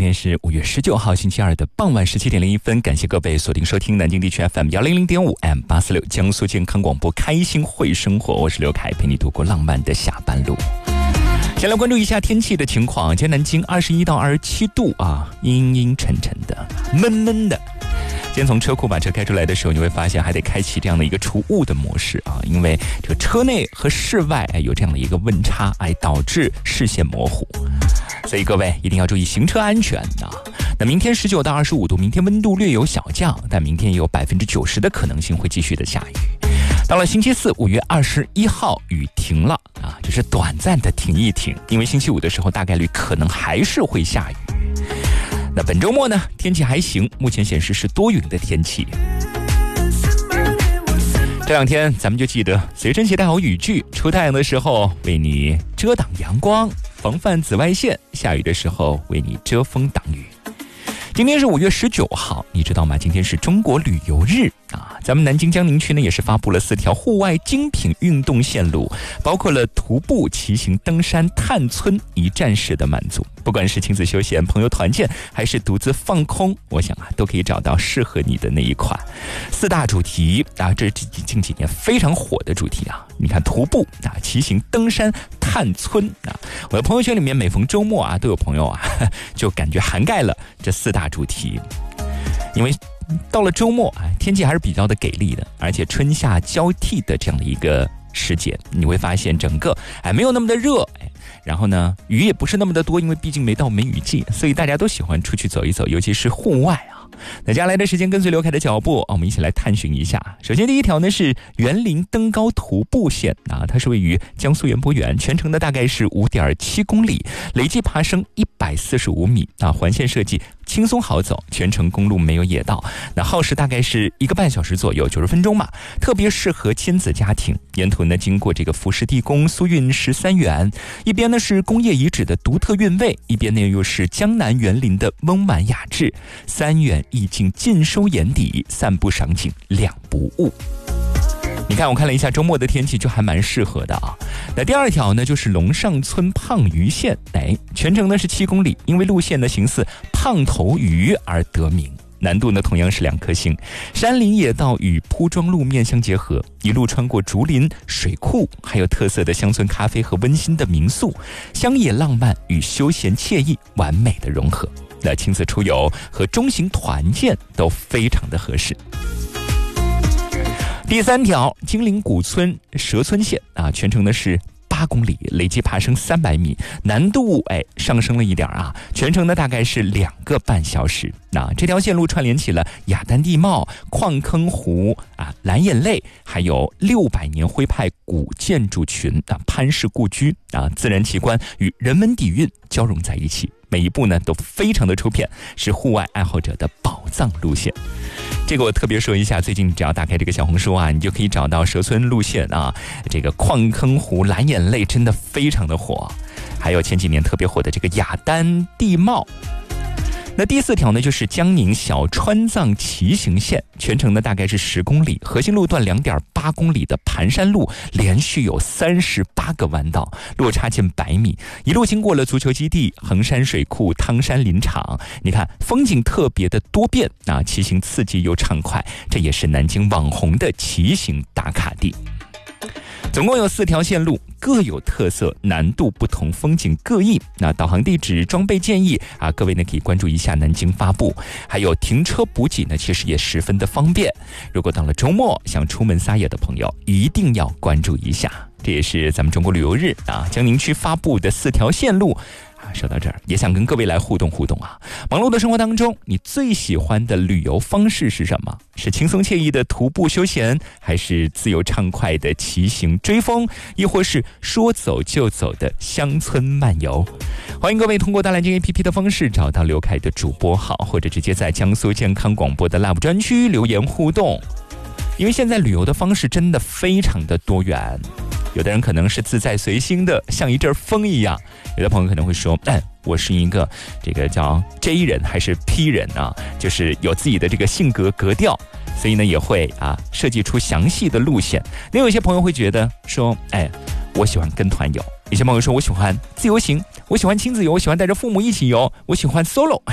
天是5月19号星期二的傍晚17点01分，感谢各位锁定收听南京地区 FM100.5 M846 江苏健康广播，开心会生活，我是刘凯，陪你度过浪漫的下班路。先来关注一下天气的情况，今天南京21到27度啊，阴阴沉沉的，闷闷的。今天从车库把车开出来的时候，你会发现还得开启这样的一个除雾的模式啊，因为这个车内和室外有这样的一个温差，导致视线模糊。所以各位一定要注意行车安全啊。那明天19到25度，明天温度略有小降，但明天也有90%的可能性会继续的下雨。到了星期四5月21号，雨停了啊，只是短暂的停一停，因为星期五的时候大概率可能还是会下雨。那本周末呢，天气还行，目前显示是多云的天气。这两天咱们就记得随身携带好雨具，出太阳的时候为你遮挡阳光，防范紫外线；下雨的时候为你遮风挡雨。今天是5月19号，你知道吗？今天是中国旅游日啊！咱们南京江宁区呢也是发布了4条户外精品运动线路，包括了徒步、骑行、登山、探村一站式的满足。不管是亲子休闲、朋友团建，还是独自放空，我想都可以找到适合你的那一款。4大主题啊，这是近几年非常火的主题啊！你看徒步啊、骑行、登山、探村啊，我的朋友圈里面每逢周末啊，都有朋友啊就感觉涵盖了这4大主题。因为到了周末天气还是比较的给力的，而且春夏交替的这样的一个时节，你会发现整个没有那么的热，然后呢雨也不是那么的多，因为毕竟没到梅雨季，所以大家都喜欢出去走一走，尤其是户外啊。那接下来的时间跟随刘凯的脚步，我们一起来探寻一下。首先第一条呢是园林登高徒步线啊，它是位于江苏园博园，全程的大概是5.7公里，累计爬升145米啊，环线设计轻松好走，全程公路没有野道，那耗时大概是1个半小时左右，90分钟嘛，特别适合亲子家庭。沿途呢经过这个福士地宫、苏运13园，一边呢是工业遗址的独特韵味，一边呢又是江南园林的丰满雅致，3园意境尽收眼底，散步赏景两不误。你看，我看了一下周末的天气，就还蛮适合的啊。那第二条呢，就是龙上村胖鱼线，全程呢是7公里，因为路线呢形似胖头鱼而得名。难度呢同样是2颗星，山林野道与铺装路面相结合，一路穿过竹林、水库，还有特色的乡村咖啡和温馨的民宿，乡野浪漫与休闲惬意完美的融合。那亲子出游和中型团建都非常的合适。第3条，金陵古村蛇村线啊，全程呢是8公里，累计爬升300米，难度上升了一点啊，全程呢大概是2个半小时。那这条线路串联起了雅丹地貌、矿坑湖啊、蓝眼泪，还有600年徽派古建筑群啊、潘氏故居啊，自然奇观与人文底蕴交融在一起，每一步呢都非常的出片，是户外爱好者的宝藏路线。这个我特别说一下，最近只要打开这个小红书啊，你就可以找到蛇村路线啊，这个矿坑湖、蓝眼泪真的非常的火，还有前几年特别火的这个雅丹地貌。那第4条呢，就是江宁小川藏骑行线，全程呢大概是10公里，核心路段2.8公里的盘山路，连续有38个弯道，落差近100米，一路经过了足球基地、衡山水库、汤山林场。你看风景特别的多变啊，骑行刺激又畅快，这也是南京网红的骑行打卡地。总共有4条线路，各有特色，难度不同，风景各异。那导航地址、装备建议啊，各位呢可以关注一下南京发布，还有停车补给呢，其实也十分的方便。如果到了周末想出门撒野的朋友，一定要关注一下。这也是咱们中国旅游日啊，江宁区发布的4条线路。说到这儿，也想跟各位来互动互动啊！忙碌的生活当中，你最喜欢的旅游方式是什么？是轻松惬意的徒步休闲，还是自由畅快的骑行追风，亦或是说走就走的乡村漫游？欢迎各位通过大蓝鲸 APP 的方式找到刘凯的主播号，或者直接在江苏健康广播的 Lab 专区留言互动。因为现在旅游的方式真的非常的多元，有的人可能是自在随心的，像一阵风一样；有的朋友可能会说，我是一个这个叫 J 人还是 P 人啊，就是有自己的这个性格格调，所以呢也会设计出详细的路线。那有一些朋友会觉得说，我喜欢跟团游；有些朋友说我喜欢自由行，我喜欢亲子游，我喜欢带着父母一起游，我喜欢 solo。